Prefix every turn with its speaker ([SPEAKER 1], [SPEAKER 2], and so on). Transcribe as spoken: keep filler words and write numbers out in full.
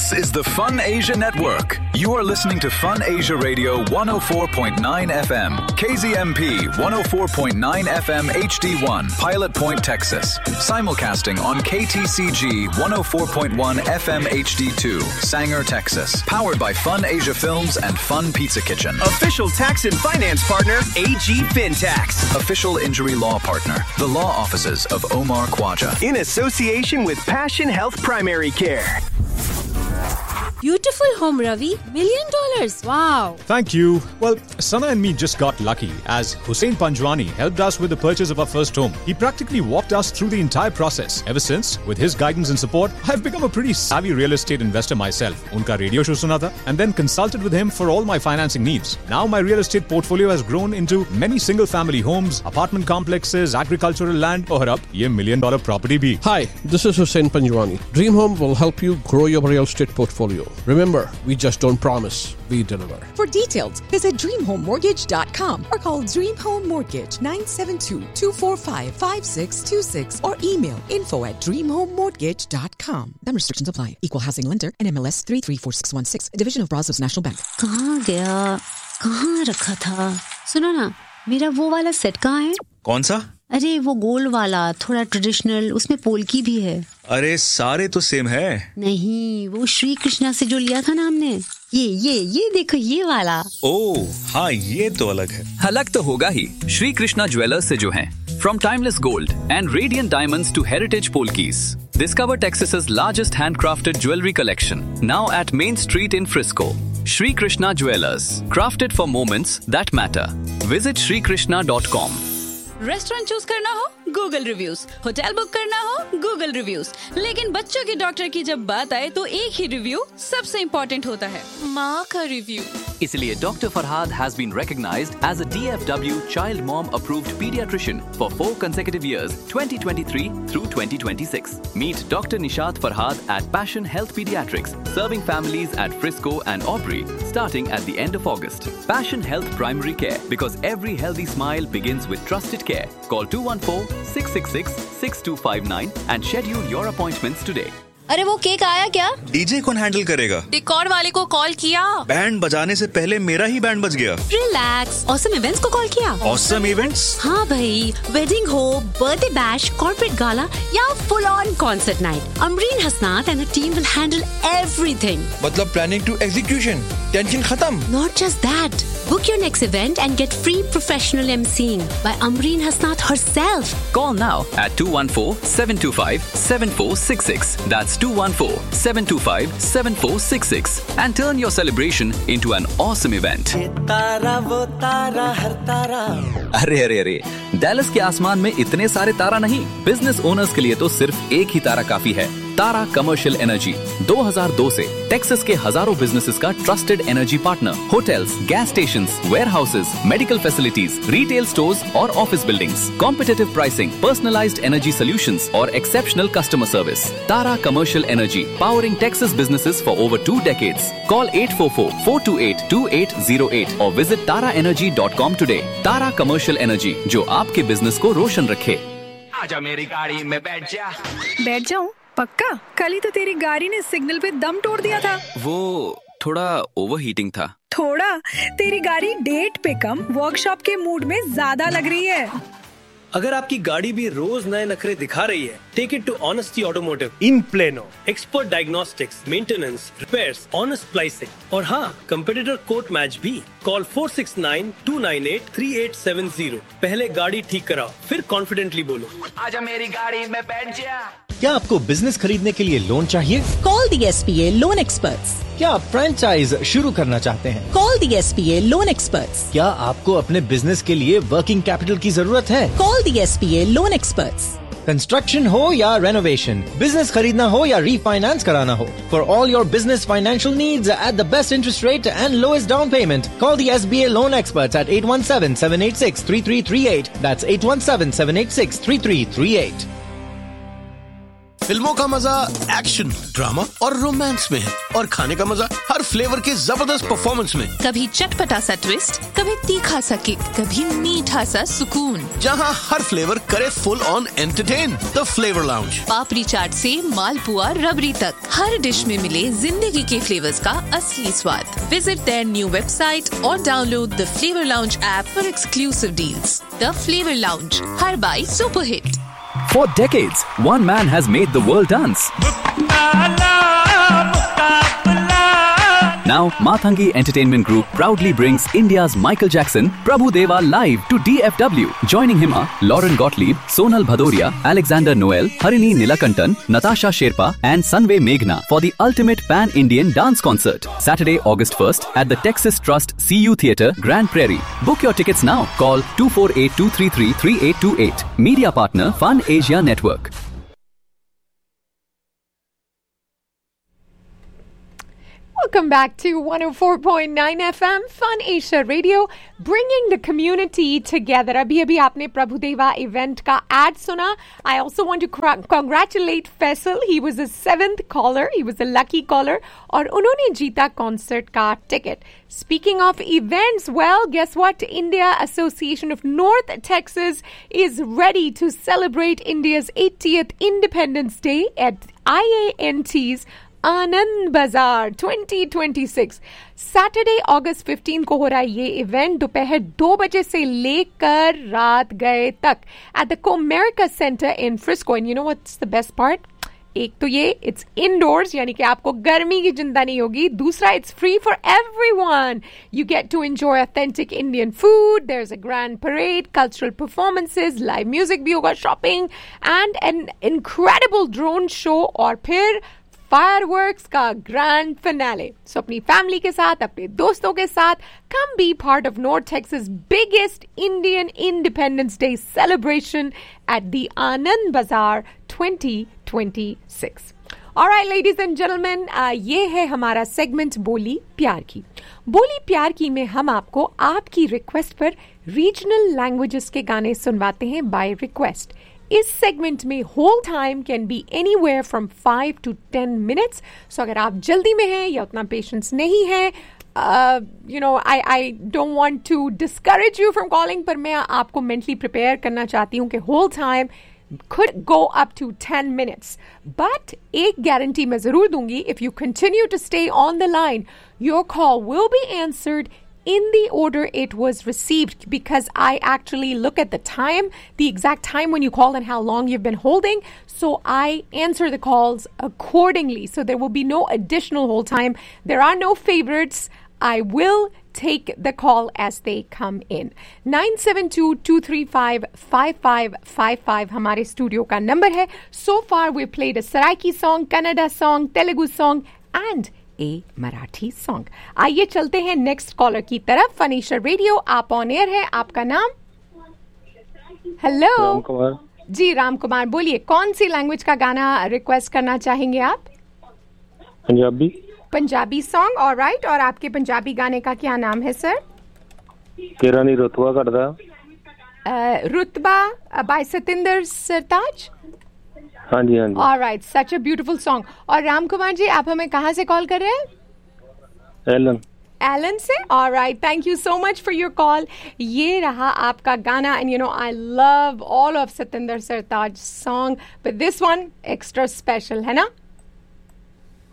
[SPEAKER 1] This is the Fun Asia Network. You are listening to Fun Asia Radio one oh four point nine F M, K Z M P one oh four point nine F M H D one, Pilot Point, Texas. Simulcasting on K T C G one oh four point one F M H D two, Sanger, Texas. Powered by Fun Asia Films and Fun Pizza Kitchen.
[SPEAKER 2] Official tax and finance partner, A G FinTax.
[SPEAKER 1] Official injury law partner, the law offices of Omar Khwaja.
[SPEAKER 2] In association with Passion Health Primary Care.
[SPEAKER 3] Beautiful home, Ravi. Million dollars. Wow.
[SPEAKER 4] Thank you. Well, Sana and me just got lucky as Hussein Panjwani helped us with the purchase of our first home. He practically walked us through the entire process. Ever since, with his guidance and support, I've become a pretty savvy real estate investor myself. Unka radio show suna tha, and then consulted with him for all my financing needs. Now my real estate portfolio has grown into many single-family homes, apartment complexes, agricultural land, और अब ये million dollar property भी.
[SPEAKER 5] Hi, this is Hussein Panjwani. Dream Home will help you grow your real estate portfolio. Remember, we just don't promise, we deliver.
[SPEAKER 6] For details, visit dream home mortgage dot com or call Dream Home Mortgage nine seven two, two four five, five six two six or email info at dream home mortgage dot com. Then restrictions apply. Equal housing lender and M L S three three four six one six, a division of Brazos National Bank.
[SPEAKER 7] कहाँ गया? कहाँ रखा था? सुनो ना, मेरा वो वाला सेट कहाँ है?
[SPEAKER 8] कौन सा?
[SPEAKER 7] अरे वो गोल्ड वाला, थोड़ा ट्रेडिशनल, उसमें पोल्की भी है.
[SPEAKER 8] अरे सारे तो सेम है.
[SPEAKER 7] नहीं, वो श्री कृष्णा से जो लिया था ना हमने. ये ये ये देखो ये वाला.
[SPEAKER 8] ओह हाँ, ये तो अलग है.
[SPEAKER 9] अलग तो होगा ही. श्री कृष्णा ज्वेलर्स से जो हैं. From timeless gold and radiant diamonds to heritage polkis, discover Texas's largest handcrafted jewelry collection. Now at Main Street in Frisco. Shri Krishna Jewelers, crafted for moments that matter. Visit shri krishna dot com.
[SPEAKER 3] Restaurant choose करना हो Google reviews, hotel book करना हो Google reviews, लेकिन बच्चों के doctor की जब बात आए तो एक ही रिव्यू सबसे इम्पोर्टेंट होता है, माँ का रिव्यू.
[SPEAKER 9] इसलिए Doctor Farhad has been recognized as a D F W Child Mom Approved Pediatrician for four consecutive years, twenty twenty-three through twenty twenty-six. Meet Doctor Nishat Farhad at Passion Health Pediatrics, serving families at Frisco and Aubrey, starting at the end of August. Passion Health Primary Care, because every healthy smile begins with trusted care. Call two one four, six six six, six two five nine and schedule your appointments today.
[SPEAKER 3] अरे वो cake आया क्या?
[SPEAKER 8] DJ कौन handle करेगा?
[SPEAKER 3] Decor वाले को call किया.
[SPEAKER 8] Band बजाने से पहले मेरा ही बैंड बज गया.
[SPEAKER 3] रिलैक्स. ऑसम इवेंट्स को कॉल किया.
[SPEAKER 8] Awesome events?
[SPEAKER 7] हाँ भाई, वेडिंग हो, बर्थडे बैश, कॉर्पोरेट गाला या full on concert night, Amreen Hasnat and the team will handle everything.
[SPEAKER 10] मतलब प्लानिंग टू एग्जीक्यूशन, टेंशन खत्म.
[SPEAKER 7] Not just that. Book your next event and get free professional emceeing by Amreen Hasnat herself.
[SPEAKER 9] Call now at two one four, seven two five, seven four six six. That's two one four, seven two five, seven four six six and turn your celebration into an awesome event. अरे अरे अरे, Dallas के आसमान में इतने सारे तारा नहीं. Business owners के लिए तो सिर्फ एक ही तारा काफी है. तारा कमर्शियल एनर्जी दो हज़ार दो से टेक्सास के हजारों बिजनेसेस का trusted energy partner. Hotels, gas stations, warehouses, medical facilities, retail stores और office buildings. Competitive pricing, personalised energy solutions और exceptional customer service. Tara commercial energy, powering Texas businesses for over two decades. Call eight four four, four two eight, two eight zero eight और visit तारा energy dot com today. तारा commercial energy, जो आपके business को रोशन रखे.
[SPEAKER 2] आजा मेरी गाड़ी में बैठ जा.
[SPEAKER 11] बैठ जाऊं? पक्का? कल ही तो तेरी गाड़ी ने सिग्नल पे दम तोड़ दिया था.
[SPEAKER 9] वो थोड़ा ओवरहीटिंग था.
[SPEAKER 11] थोड़ा? तेरी गाड़ी डेट पे कम, वर्कशॉप के मूड में ज्यादा लग रही है.
[SPEAKER 12] अगर आपकी गाड़ी भी रोज नए नखरे दिखा रही है, take it to honesty automotive in plano. Expert diagnostics, maintenance, repairs, honest pricing और हाँ, कंपेटिटर कोट मैच भी. Call four six nine, two nine eight, three eight seven zero. पहले गाड़ी ठीक कराओ, फिर कॉन्फिडेंटली बोलो, आजा मेरी गाड़ी में बैठ जा.
[SPEAKER 13] क्या आपको बिजनेस खरीदने के लिए लोन चाहिए?
[SPEAKER 6] Call the S P A Loan Experts.
[SPEAKER 13] क्या आप फ्रेंचाइज शुरू करना चाहते हैं?
[SPEAKER 6] Call the S P A Loan Experts.
[SPEAKER 13] क्या आपको अपने बिजनेस के लिए वर्किंग कैपिटल की जरूरत है?
[SPEAKER 6] Call the S P A Loan Experts.
[SPEAKER 13] Construction हो या रेनोवेशन, बिजनेस खरीदना हो या रीफाइनेंस कराना हो, for all your business financial needs at the best interest rate and lowest down payment, call the S B A Loan Experts at eight one seven, seven eight six, three three three eight. That's eight one seven, seven eight six, three three three eight.
[SPEAKER 5] फिल्मों का मजा action, drama और romance में है और खाने का मजा हर फ्लेवर के जबरदस्त परफॉर्मेंस में।
[SPEAKER 14] कभी चटपटा सा ट्विस्ट, कभी तीखा सा किक, कभी मीठा सा सुकून,
[SPEAKER 5] जहां हर फ्लेवर करे full on entertain. The flavour lounge,
[SPEAKER 14] पापड़ी चाट से मालपुआ रबड़ी तक, हर डिश में मिले जिंदगी के फ्लेवर्स का असली स्वाद। विजिट देयर न्यू वेबसाइट और download the flavour lounge app for exclusive deals. The flavour lounge, her by super hit.
[SPEAKER 9] For decades, one man has made the world dance. Now, Mathangi Entertainment Group proudly brings India's Michael Jackson, Prabhu Deva live to D F W. Joining him are Lauren Gottlieb, Sonal Bhadoria, Alexander Noel, Harini Nilakantan, Natasha Sherpa and Sanve Meghna for the ultimate pan-Indian dance concert. Saturday, August first at the Texas Trust C U Theatre, Grand Prairie. Book your tickets now. Call two four eight two three three three eight two eight. Media partner Fun Asia Network.
[SPEAKER 15] Welcome back to one oh four point nine F M Fun Asia Radio, bringing the community together. Abhi abhi aapne Prabhudeva event ka ad suna. I also want to cr- congratulate Faisal. He was the seventh caller. He was the lucky caller. Aur unhone jeeta concert ka ticket. Speaking of events, well, guess what? India Association of North Texas is ready to celebrate India's eightieth Independence Day at I A N T's आनंद बाजार twenty twenty-six. Saturday अगस्त fifteen को हो रहा है ये event दोपहर दो बजे से लेकर रात गए तक at the कोमेरिका centre in Frisco. And you know what's the best part? एक तो ये इट्स इंडोर्स, यानी कि आपको गर्मी की चिंता नहीं होगी. दूसरा, it's free for everyone. You get to enjoy authentic Indian food, there is a grand parade, cultural performances, live music भी होगा, shopping and an incredible drone show और फिर फायरवर्क्स का ग्रैंड फिनाले. सो अपनी फैमिली के साथ, अपने दोस्तों के साथ कम B part of north Texas biggest Indian independence day celebration at the आनंद बाजार twenty twenty-six. Alright ladies and gentleman, ये है हमारा सेगमेंट बोली प्यार की. बोली प्यार की में हम आपको आपकी रिक्वेस्ट पर रीजनल लैंग्वेजेस के गाने सुनवाते हैं बाय रिक्वेस्ट. इस सेगमेंट में whole time can be anywhere from five to ten minutes. सो अगर आप जल्दी में हैं या उतना पेशेंस नहीं है, you know I I don't want to discourage you from calling, पर मैं आपको मेंटली प्रिपेयर करना चाहती हूँ कि whole time could go up to ten minutes. But एक गारंटी मैं जरूर दूंगी, if you continue to stay on the line, your call will be answered in the order it was received, because I actually look at the time, the exact time when you call and how long you've been holding, so I answer the calls accordingly. So there will be no additional hold time. There are no favorites. I will take the call as they come in. nine seven two, two three five, five five five five हमारे studio का number है. So far we played a Saraiki song, Kannada song, Telugu song and a Marathi song. आइए चलते हैं next collar की तरफ. फनीशा radio, आप on air है. आपका नाम? हेलो.
[SPEAKER 16] राम कुमार.
[SPEAKER 15] जी राम कुमार, बोलिए कौन सी लैंग्वेज का गाना रिक्वेस्ट करना चाहेंगे आप?
[SPEAKER 16] पंजाबी.
[SPEAKER 15] Punjabi song, alright. और आपके पंजाबी गाने का क्या नाम है सर?
[SPEAKER 16] तेरा नी रुतबा कटदा.
[SPEAKER 15] रुतबा बाय सतिंदर सरताज.
[SPEAKER 16] हाँ जी हाँ जी.
[SPEAKER 15] Alright, such a beautiful song. और राम कुमार जी, आप हमें कहाँ से कॉल कर रहे हैं?
[SPEAKER 16] एलन.
[SPEAKER 15] एलन से. Alright, thank you so much for your call. ये रहा आपका गाना. And you know I love all of Satinder Sartaj song, but this one extra special है ना.